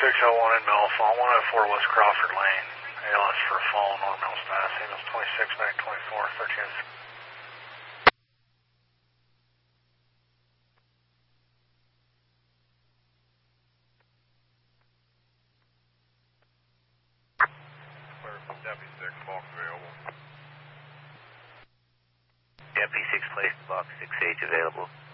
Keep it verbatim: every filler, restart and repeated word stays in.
six oh one in Bellefonte, one oh four West Crawford Lane. A L S for a fall, north middle status. Signals twenty-six, back twenty-four, thirteen. W six, box available. W six, place box six H available.